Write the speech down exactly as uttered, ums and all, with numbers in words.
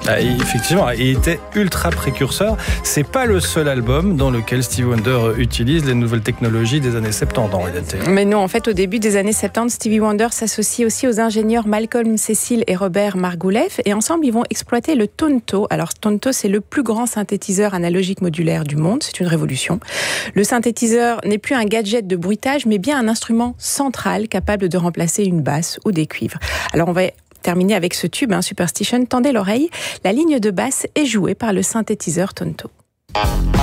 Ah, effectivement, il était ultra précurseur. C'est pas le seul album dans lequel Stevie Wonder utilise les nouvelles technologies des années soixante-dix en réalité. Mais non, en fait, au début des années soixante-dix, Stevie Wonder s'associe aussi aux ingénieurs Malcolm Cecil et Robert Margouleff, et ensemble, ils vont exploiter le Tonto. Alors, Tonto, c'est le plus grand synthétiseur analogique modulaire du monde. C'est une révolution. Le synthétiseur n'est plus un gadget de bruitage, mais bien un instrument central capable de remplacer une basse ou des cuivres. Alors, on va terminer avec ce tube, hein, Superstition. Tendez l'oreille. La ligne de basse est jouée par le synthétiseur Tonto.